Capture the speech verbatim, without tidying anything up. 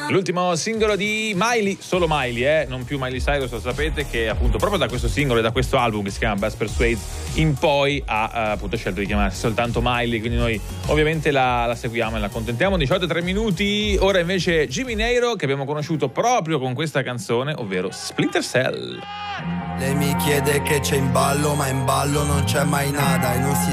L'ultimo singolo di Miley, solo Miley, eh, non più Miley Cyrus, lo sapete, che appunto proprio da questo singolo e da questo album che si chiama Best Persuade in poi ha eh, appunto scelto di chiamarsi soltanto Miley, quindi noi ovviamente la, la seguiamo e la accontentiamo. diciotto e tre minuti, ora invece Jimmy Neiro, che abbiamo conosciuto proprio con questa canzone, ovvero Splinter Cell. Lei mi chiede che c'è in ballo, ma in ballo non c'è mai nada e non si